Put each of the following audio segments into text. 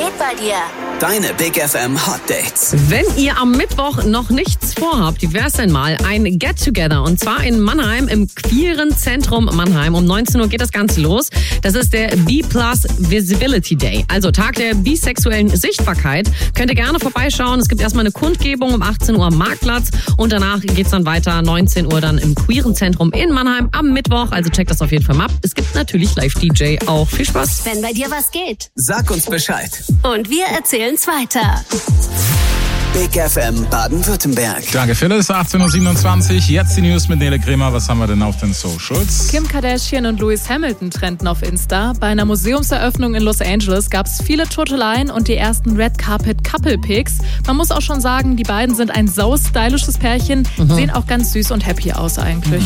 geht bei dir? Deine Big FM Hot Dates. Wenn ihr am Mittwoch noch nichts vorhabt, wie wär's denn mal? Ein Get-Together. Und zwar in Mannheim, im Queeren Zentrum Mannheim. Um 19 Uhr geht das Ganze los. Das ist der B+ Visibility Day. Also Tag der bisexuellen Sichtbarkeit. Könnt ihr gerne vorbeischauen. Es gibt erstmal eine Kundgebung um 18 Uhr am Marktplatz. Und danach geht's dann weiter, 19 Uhr dann im Queeren Zentrum in Mannheim am Mittwoch. Also checkt das auf jeden Fall mal ab. Es gibt natürlich Live-DJ auch. Viel Spaß. Wenn bei dir was geht. Sag uns Bescheid. Und wir erzählen's weiter. Big FM Baden-Württemberg. Danke, Phyllis. 18.27 Uhr. Jetzt die News mit Nele Kremer. Was haben wir denn auf den Socials? Kim Kardashian und Lewis Hamilton trennten auf Insta. Bei einer Museumseröffnung in Los Angeles gab es viele Turteleien und die ersten Red Carpet Couple Pics. Man muss auch schon sagen, die beiden sind ein sau-stylisches Pärchen. Sehen auch ganz süß und happy aus eigentlich.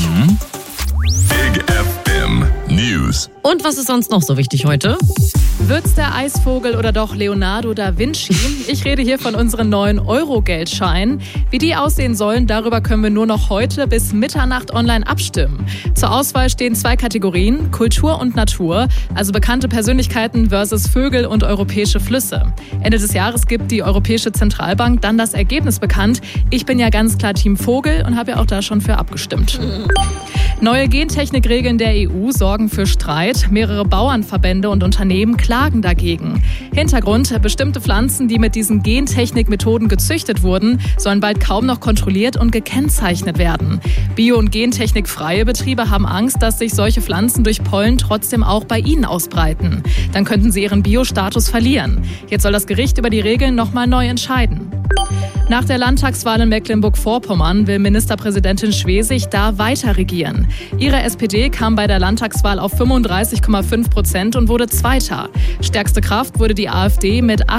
Big FM News. Und was ist sonst noch so wichtig heute? Wird's der Eisvogel oder doch Leonardo da Vinci? Ich rede hier von unseren neuen Euro-Geldscheinen. Wie die aussehen sollen, darüber können wir nur noch heute bis Mitternacht online abstimmen. Zur Auswahl stehen 2 Kategorien, Kultur und Natur, also bekannte Persönlichkeiten versus Vögel und europäische Flüsse. Ende des Jahres gibt die Europäische Zentralbank dann das Ergebnis bekannt. Ich bin ja ganz klar Team Vogel und habe ja auch da schon für abgestimmt. Neue Gentechnikregeln der EU sorgen für Streit. Mehrere Bauernverbände und Unternehmen klagen dagegen. Hintergrund: bestimmte Pflanzen, die mit diesen Gentechnikmethoden gezüchtet wurden, sollen bald kaum noch kontrolliert und gekennzeichnet werden. Bio- und gentechnikfreie Betriebe haben Angst, dass sich solche Pflanzen durch Pollen trotzdem auch bei ihnen ausbreiten. Dann könnten sie ihren Bio-Status verlieren. Jetzt soll das Gericht über die Regeln nochmal neu entscheiden. Nach der Landtagswahl in Mecklenburg-Vorpommern will Ministerpräsidentin Schwesig da weiter regieren. Ihre SPD kam bei der Landtagswahl auf 35,5% und wurde Zweiter. Stärkste Kraft wurde die AfD mit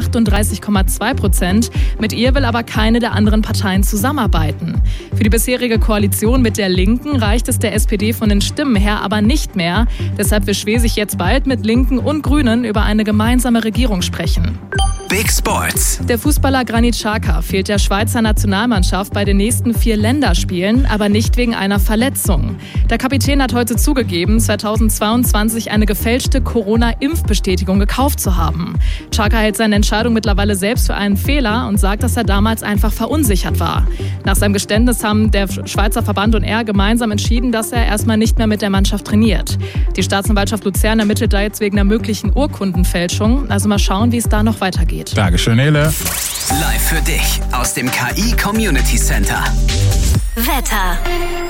38,2%. Mit ihr will aber keine der anderen Parteien zusammenarbeiten. Für die bisherige Koalition mit der Linken reicht es der SPD von den Stimmen her aber nicht mehr. Deshalb will Schwesig jetzt bald mit Linken und Grünen über eine gemeinsame Regierung sprechen. Big Sports. Der Fußballer Granit Xhaka fehlt der Schweizer Nationalmannschaft bei den nächsten 4 Länderspielen, aber nicht wegen einer Verletzung. Der Kapitän hat heute zugegeben, 2022 eine gefälschte Corona-Impfbestätigung gekauft zu haben. Xhaka hält seine Entscheidung mittlerweile selbst für einen Fehler und sagt, dass er damals einfach verunsichert war. Nach seinem Geständnis haben der Schweizer Verband und er gemeinsam entschieden, dass er erstmal nicht mehr mit der Mannschaft trainiert. Die Staatsanwaltschaft Luzern ermittelt da jetzt wegen einer möglichen Urkundenfälschung. Also mal schauen, wie es da noch weitergeht. Dankeschön, Nele. Live für dich aus dem KI Community Center. Wetter.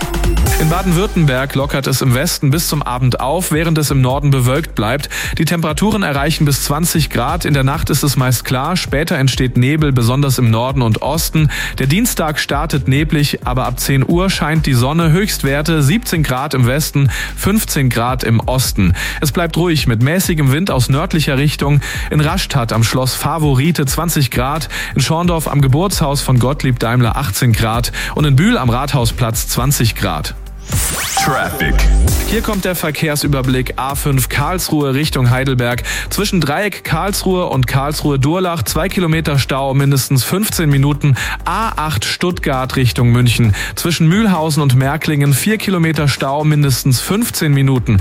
In Baden-Württemberg lockert es im Westen bis zum Abend auf, während es im Norden bewölkt bleibt. Die Temperaturen erreichen bis 20 Grad. In der Nacht ist es meist klar. Später entsteht Nebel, besonders im Norden und Osten. Der Dienstag startet neblig, aber ab 10 Uhr scheint die Sonne. Höchstwerte 17 Grad im Westen, 15 Grad im Osten. Es bleibt ruhig mit mäßigem Wind aus nördlicher Richtung. In Rastatt am Schloss Favorite 20 Grad. In Schorndorf am Geburtshaus von Gottlieb Daimler 18 Grad. Und in Bühl am Rathausplatz 20 Grad. Traffic. Hier kommt der Verkehrsüberblick. A5 Karlsruhe Richtung Heidelberg. Zwischen Dreieck Karlsruhe und Karlsruhe-Durlach 2 Kilometer Stau, mindestens 15 Minuten. A8 Stuttgart Richtung München. Zwischen Mühlhausen und Märklingen 4 Kilometer Stau, mindestens 15 Minuten.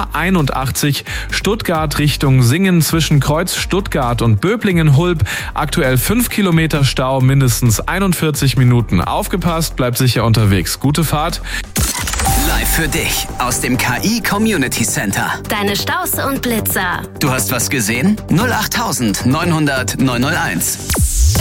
A81 Stuttgart Richtung Singen. Zwischen Kreuz Stuttgart und Böblingen-Hulb aktuell 5 Kilometer Stau, mindestens 41 Minuten. Aufgepasst, bleibt sicher unterwegs. Gute Fahrt. Live für dich aus dem KI Community Center. Deine Staus und Blitzer. Du hast was gesehen? 08900 901.